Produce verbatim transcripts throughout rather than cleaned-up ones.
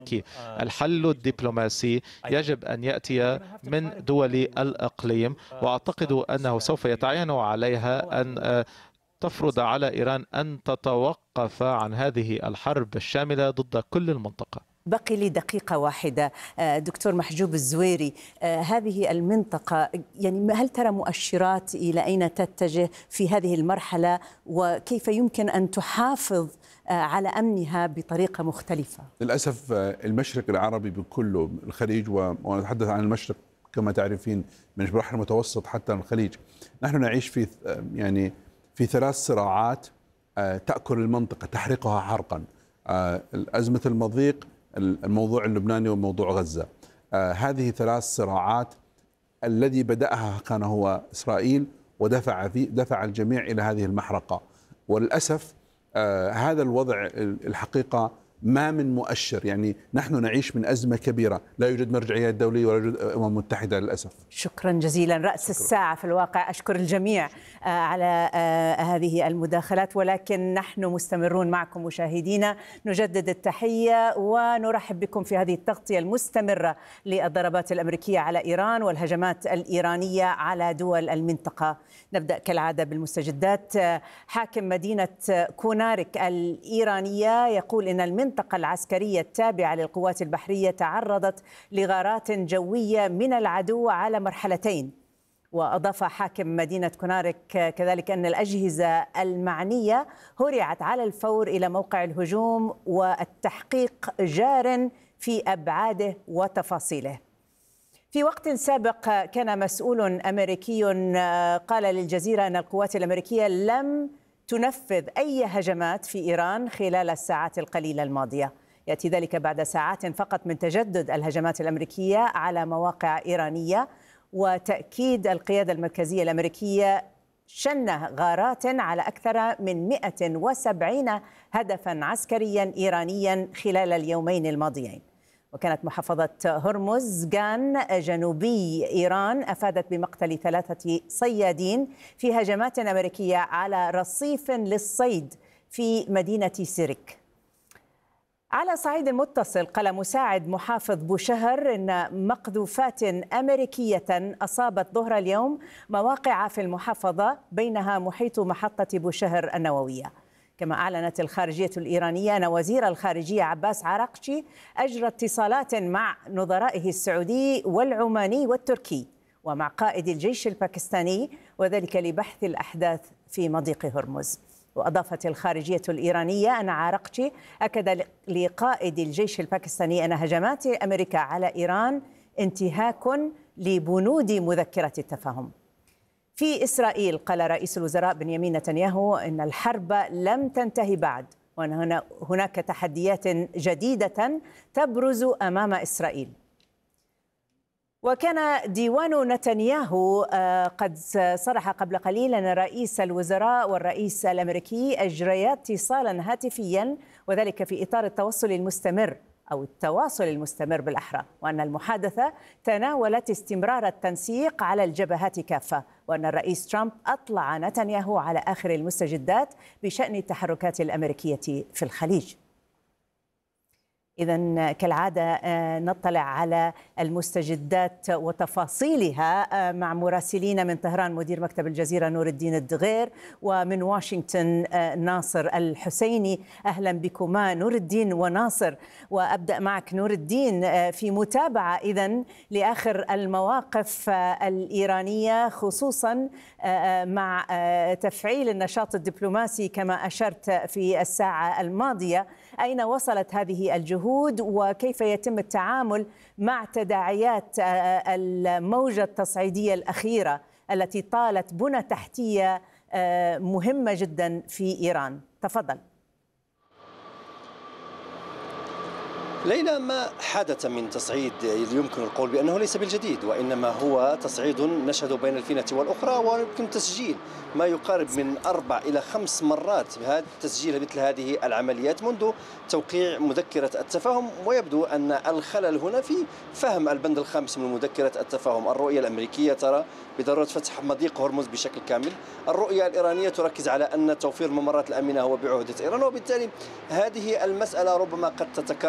الحل الدبلوماسي يجب أن يأتي من دول الإقليم، وأعتقد أنه سوف يتعين عليها أن تفرض على إيران أن تتوقف عن هذه الحرب الشاملة ضد كل المنطقة. بقي لي دقيقة واحدة دكتور محجوب الزويري، هذه المنطقة يعني هل ترى مؤشرات إلى أين تتجه في هذه المرحلة، وكيف يمكن أن تحافظ على أمنها بطريقة مختلفة؟ للأسف المشرق العربي بكله، الخليج، ونتحدث عن المشرق كما تعرفين من البحر المتوسط حتى الخليج، نحن نعيش في يعني في ثلاث صراعات تأكل المنطقة تحرقها حرقا: أزمة المضيق، الموضوع اللبناني، وموضوع غزة. هذه ثلاث صراعات الذي بدأها كان هو إسرائيل، ودفع في دفع الجميع إلى هذه المحرقة. وللأسف هذا الوضع الحقيقة ما من مؤشر، يعني نحن نعيش من أزمة كبيرة، لا يوجد مرجعية دولية ولا يوجد أمم متحدة للأسف. شكرا جزيلا. رأس شكرا. الساعة في الواقع. أشكر الجميع على هذه المداخلات، ولكن نحن مستمرون معكم مشاهدينا، نجدد التحية ونرحب بكم في هذه التغطية المستمرة للضربات الأمريكية على إيران والهجمات الإيرانية على دول المنطقة. نبدأ كالعادة بالمستجدات. حاكم مدينة كونارك الإيرانية يقول إن المنطقة المنطقة العسكرية التابعة للقوات البحرية تعرضت لغارات جوية من العدو على مرحلتين. وأضاف حاكم مدينة كونارك كذلك أن الأجهزة المعنية هرعت على الفور إلى موقع الهجوم، والتحقيق جار في أبعاده وتفاصيله. في وقت سابق كان مسؤول أمريكي قال للجزيرة أن القوات الأمريكية لم تنفذ أي هجمات في إيران خلال الساعات القليلة الماضية. يأتي ذلك بعد ساعات فقط من تجدد الهجمات الأمريكية على مواقع إيرانية، وتأكيد القيادة المركزية الأمريكية شن غارات على أكثر من مئة وسبعين هدفا عسكريا إيرانيا خلال اليومين الماضيين. وكانت محافظة هرمزغان جنوبي إيران أفادت بمقتل ثلاثة صيادين في هجمات أمريكية على رصيف للصيد في مدينة سيرك. على صعيد متصل، قال مساعد محافظ بوشهر إن مقذوفات أمريكية أصابت ظهر اليوم مواقع في المحافظة، بينها محيط محطة بوشهر النووية. كما أعلنت الخارجية الإيرانية أن وزير الخارجية عباس عراقچي أجرى اتصالات مع نظرائه السعودي والعماني والتركي ومع قائد الجيش الباكستاني، وذلك لبحث الأحداث في مضيق هرمز. وأضافت الخارجية الإيرانية أن عراقچي أكد لقائد الجيش الباكستاني أن هجمات أمريكا على إيران انتهاك لبنود مذكرة التفاهم. في إسرائيل قال رئيس الوزراء بنيامين نتنياهو إن الحرب لم تنتهي بعد، وأن هناك تحديات جديدة تبرز أمام إسرائيل. وكان ديوان نتنياهو قد صرح قبل قليل أن رئيس الوزراء والرئيس الأمريكي أجريا اتصالا هاتفيا، وذلك في إطار التوصل المستمر أو التواصل المستمر بالأحرى، وأن المحادثة تناولت استمرار التنسيق على الجبهات كافة، وأن الرئيس ترامب أطلع نتنياهو على آخر المستجدات بشأن التحركات الأمريكية في الخليج. إذن كالعادة نطلع على المستجدات وتفاصيلها مع مراسلين من طهران مدير مكتب الجزيرة نور الدين الدغير، ومن واشنطن ناصر الحسيني. أهلا بكما نور الدين وناصر، وأبدأ معك نور الدين في متابعة إذن لآخر المواقف الإيرانية، خصوصا مع تفعيل النشاط الدبلوماسي كما أشرت في الساعة الماضية. أين وصلت هذه الجهود، وكيف يتم التعامل مع تداعيات الموجة التصعيدية الأخيرة التي طالت بنى تحتية مهمة جدا في إيران؟ تفضل. ليلى، ما حدث من تصعيد يمكن القول بأنه ليس بالجديد، وإنما هو تصعيد نشهد بين الفينة والأخرى، ويمكن تسجيل ما يقارب من أربع إلى خمس مرات بهذا تسجيل مثل هذه العمليات منذ توقيع مذكرة التفاهم. ويبدو أن الخلل هنا في فهم البند الخامس من مذكرة التفاهم. الرؤية الأمريكية ترى بضرورة فتح مضيق هرمز بشكل كامل، الرؤية الإيرانية تركز على أن توفير الممرات الآمنة هو بعهدة إيران، وبالتالي هذه المسألة ربما قد تتكرر. لكن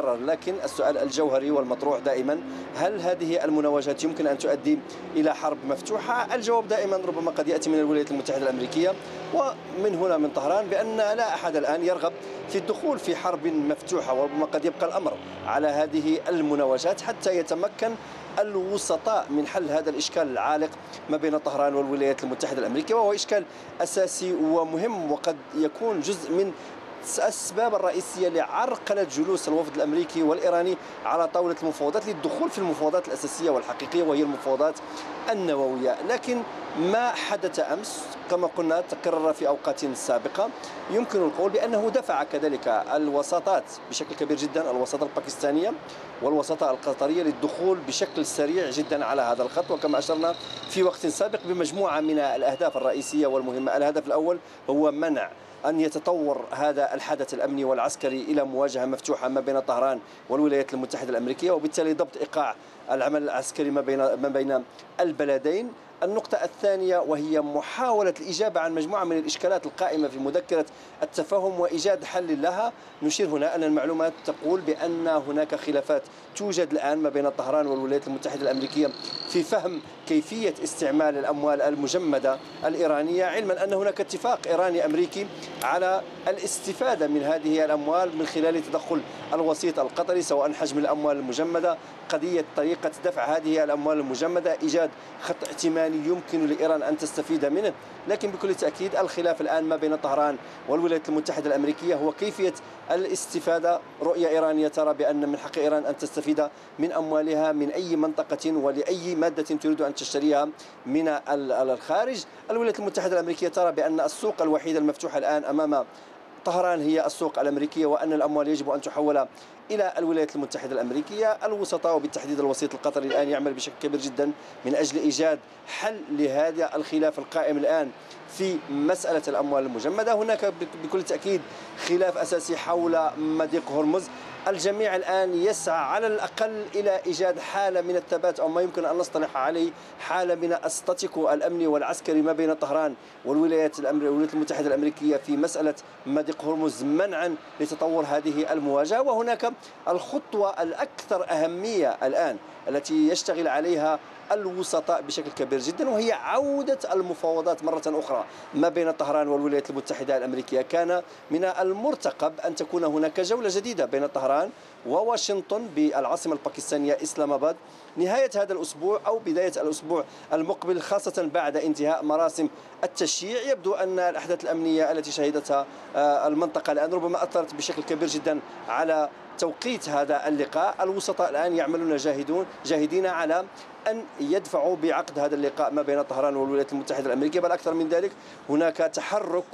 ولكن السؤال الجوهري والمطروح دائما، هل هذه المناوشات يمكن أن تؤدي إلى حرب مفتوحة؟ الجواب دائما ربما قد يأتي من الولايات المتحدة الأمريكية ومن هنا من طهران، بأن لا أحد الآن يرغب في الدخول في حرب مفتوحة، وربما قد يبقى الأمر على هذه المناوشات حتى يتمكن الوسطاء من حل هذا الإشكال العالق ما بين طهران والولايات المتحدة الأمريكية، وهو إشكال أساسي ومهم، وقد يكون جزء من الأسباب الرئيسية لعرقلة جلوس الوفد الأمريكي والإيراني على طاولة المفاوضات للدخول في المفاوضات الأساسية والحقيقية، وهي المفاوضات النووية. لكن ما حدث أمس كما قلنا تكرر في أوقات سابقة، يمكن القول بأنه دفع كذلك الوساطات بشكل كبير جدا، الوساطة الباكستانية والوساطة القطرية، للدخول بشكل سريع جدا على هذا الخط، وكما أشرنا في وقت سابق بمجموعة من الأهداف الرئيسية والمهمة. الهدف الأول هو منع أن يتطور هذا الحدث الأمني والعسكري إلى مواجهة مفتوحة ما بين طهران والولايات المتحدة الأمريكية، وبالتالي ضبط إيقاع العمل العسكري ما بين ما بين البلدين. النقطة الثانية وهي محاولة الإجابة عن مجموعة من الإشكالات القائمة في مذكرة التفاهم وإيجاد حل لها. نشير هنا أن المعلومات تقول بأن هناك خلافات توجد الآن ما بين طهران والولايات المتحدة الأمريكية في فهم كيفية استعمال الأموال المجمدة الإيرانية، علما أن هناك اتفاق إيراني أمريكي على الاستفادة من هذه الأموال من خلال تدخل الوسيط القطري، سواء حجم الأموال المجمدة، قضية طريقة دفع هذه الأموال المجمدة، إيجاد خط ائتماني يمكن لإيران أن تستفيد منه. لكن بكل تأكيد الخلاف الآن ما بين طهران والولايات المتحدة الأمريكية هو كيفية الاستفادة. رؤية إيرانية ترى بأن من حق إيران أن تستفيد من أموالها من أي منطقة ولأي مادة تريد أن تشتريها من الخارج. الولايات المتحدة الأمريكية ترى بأن السوق الوحيد المفتوح الآن أمام طهران هي السوق الأمريكية، وأن الأموال يجب أن تحول إلى الولايات المتحدة الأمريكية. الوسطاء وبالتحديد الوسيط القطري الآن يعمل بشكل كبير جدا من أجل إيجاد حل لهذا الخلاف القائم الآن في مسألة الأموال المجمدة. هناك بكل تأكيد خلاف أساسي حول مضيق هرمز. الجميع الآن يسعى على الأقل إلى إيجاد حالة من الثبات، أو ما يمكن أن نصطلح عليه حالة من الستاتيكو الأمني والعسكري ما بين طهران والولايات الولايات المتحدة الأمريكية في مسألة مضيق هرمز، منعا لتطور هذه المواجهة. وهناك الخطوة الأكثر أهمية الآن التي يشتغل عليها الوسطاء بشكل كبير جدا، وهي عودة المفاوضات مرة أخرى ما بين طهران والولايات المتحدة الأمريكية. كان من المرتقب أن تكون هناك جولة جديدة بين طهران وواشنطن بالعاصمة الباكستانية إسلام آباد نهاية هذا الأسبوع أو بداية الأسبوع المقبل، خاصة بعد انتهاء مراسم التشييع. يبدو أن الأحداث الأمنية التي شهدتها المنطقة الآن ربما أثرت بشكل كبير جدا على توقيت هذا اللقاء. الوسطاء الآن يعملون جاهدون جاهدين على أن يدفعوا بعقد هذا اللقاء ما بين طهران والولايات المتحدة الأمريكية، بل أكثر من ذلك هناك تحرك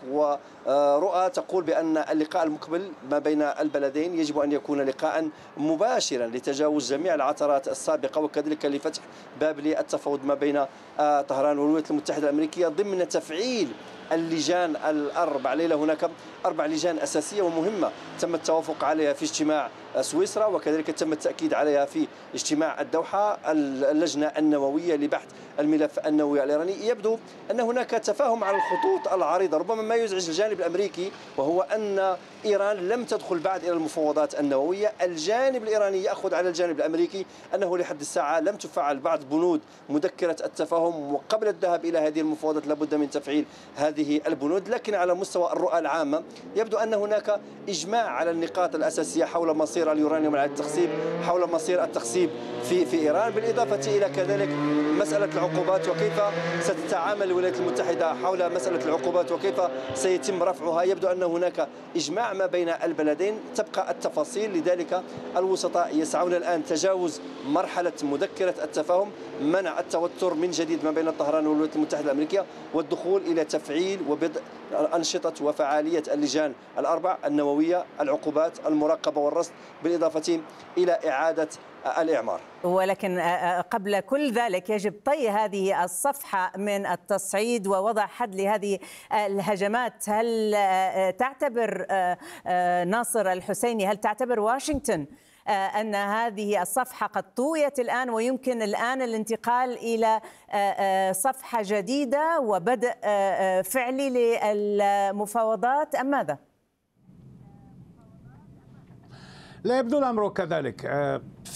ورؤى تقول بأن اللقاء المقبل ما بين البلدين يجب أن يكون لقاء مباشرا لتجاوز جميع العثرات السابقة، وكذلك لفتح باب للتفاوض ما بين طهران والولايات المتحدة الأمريكية ضمن تفعيل اللجان الأربع. ليلة هناك أربع لجان أساسية ومهمة تم التوافق عليها في اجتماع سويسرا، وكذلك تم التأكيد عليها في اجتماع الدوحة. اللجنة النووية لبحث الملف النووي الإيراني. يبدو أن هناك تفاهم على الخطوط العريضة، ربما ما يزعج الجانب الأمريكي وهو أن إيران لم تدخل بعد إلى المفاوضات النووية. الجانب الإيراني يأخذ على الجانب الأمريكي أنه لحد الساعة لم تفعل بعض بنود مذكرة التفاهم، وقبل الذهاب إلى هذه المفاوضات لابد من تفعيل هذه البنود. لكن على مستوى الرؤى العامة يبدو أن هناك إجماع على النقاط الأساسية حول مصير اليورانيوم على التخصيب، حول مصير التخصيب في في إيران، بالإضافة إلى كذلك مسألة العقوبات وكيف ستتعامل الولايات المتحدة حول مسألة العقوبات وكيف سيتم رفعها. يبدو أن هناك إجماع ما بين البلدين، تبقى التفاصيل. لذلك الوسطاء يسعون الآن تجاوز مرحلة مذكرة التفاهم، منع التوتر من جديد ما بين طهران والولايات المتحدة الأمريكية، والدخول إلى تفعيل وبدء أنشطة وفعالية اللجان الأربع النووية، العقوبات، المراقبة والرصد، بالإضافة إلى إعادة الإعمار. ولكن قبل كل ذلك يجب طي هذه الصفحة من التصعيد ووضع حد لهذه الهجمات. هل تعتبر ناصر الحسيني، هل تعتبر واشنطن أن هذه الصفحة قد طويت الآن ويمكن الآن الانتقال إلى صفحة جديدة وبدء فعلي للمفاوضات أم ماذا؟ لا يبدو الأمر كذلك.